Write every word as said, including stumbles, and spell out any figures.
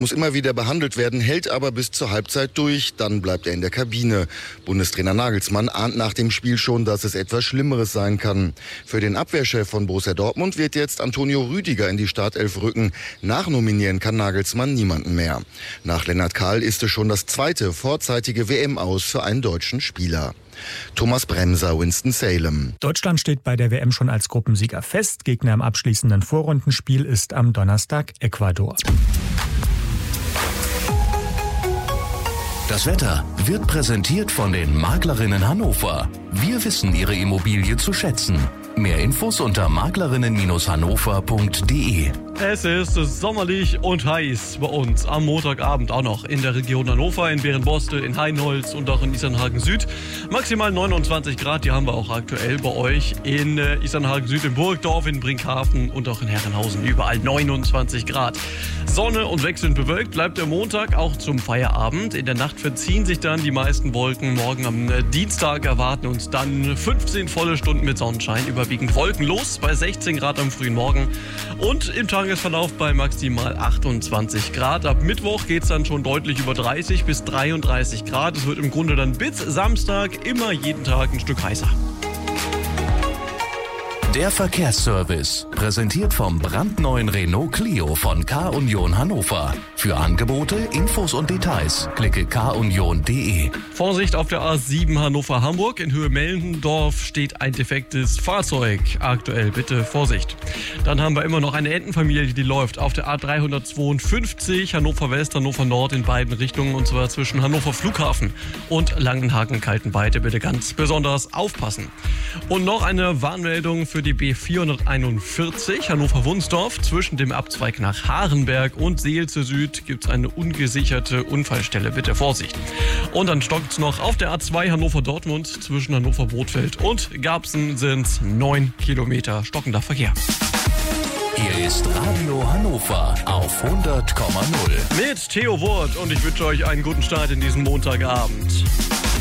muss immer wieder behandelt werden, hält aber bis zur Halbzeit durch. Dann bleibt er in der Kabine. Bundestrainer Nagelsmann ahnt nach dem Spiel schon, dass es etwas Schlimmeres sein kann. Für den Abwehrchef von Borussia Dortmund wird jetzt Antonio Rüdiger in die Startelf rücken. Nachnominieren kann Nagelsmann niemanden mehr. Nach Lennart Kahl ist es schon das zweite vorzeitige W M-Aus für einen deutschen Spieler. Thomas Bremser, Winston-Salem. Deutschland steht bei der W M schon als Gruppensieger fest. Gegner im abschließenden Vorrundenspiel ist am Donnerstag Ecuador. Das Wetter wird präsentiert von den Maklerinnen Hannover. Wir wissen Ihre Immobilie zu schätzen. Mehr Infos unter maklerinnen hannover punkt de. Es ist sommerlich und heiß bei uns am Montagabend auch noch in der Region Hannover, in Berenbostel, in Hainholz und auch in Isernhagen Süd. Maximal neunundzwanzig Grad, die haben wir auch aktuell bei euch in Isernhagen Süd, in Burgdorf, in Brinkhaven und auch in Herrenhausen. Überall neunundzwanzig Grad. Sonne und wechselnd bewölkt bleibt der Montag auch zum Feierabend. In der Nacht verziehen sich dann die meisten Wolken. Morgen am Dienstag erwarten uns dann fünfzehn volle Stunden mit Sonnenschein, überwiegend wolkenlos bei sechzehn Grad am frühen Morgen und im Tagesverlauf bei maximal achtundzwanzig Grad. Ab Mittwoch geht es dann schon deutlich über dreißig bis dreiunddreißig Grad. Es wird im Grunde dann bis Samstag immer jeden Tag ein Stück heißer. Der Verkehrsservice, präsentiert vom brandneuen Renault Clio von K-Union Hannover. Für Angebote, Infos und Details klicke k union punkt de. Vorsicht auf der A sieben Hannover-Hamburg. In Höhe Mellendorf steht ein defektes Fahrzeug. Aktuell bitte Vorsicht. Dann haben wir immer noch eine Entenfamilie, die läuft auf der A dreihundertzweiundfünfzig Hannover West, Hannover Nord in beiden Richtungen, und zwar zwischen Hannover Flughafen und Langenhagen-Kaltenweite. Bitte ganz besonders aufpassen. Und noch eine Warnmeldung für die B vierhunderteinundvierzig Hannover-Wunsdorf. Zwischen dem Abzweig nach Harenberg und Seelze Süd gibt es eine ungesicherte Unfallstelle. Bitte Vorsicht. Und dann stockt es noch auf der A zwei Hannover-Dortmund. Zwischen Hannover-Bothfeld und Garbsen sind es neun Kilometer stockender Verkehr. Hier ist Radio Hannover auf hundert Komma null. Mit Theo Wurt, und ich wünsche euch einen guten Start in diesem Montagabend.